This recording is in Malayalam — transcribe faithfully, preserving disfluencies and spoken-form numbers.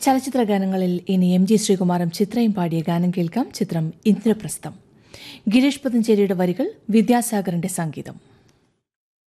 ചലച്ചിത്ര ഗാനങ്ങളിൽ ഇനി എം ജി ശ്രീകുമാറും ചിത്രയും പാടിയ ഗാനം കേൾക്കാം. ചിത്രം ഇന്ദ്രപ്രസ്ഥം. ഗിരീഷ് പുത്തഞ്ചേരിയുടെ വരികൾ, വിദ്യാസാഗറിന്റെ സംഗീതം.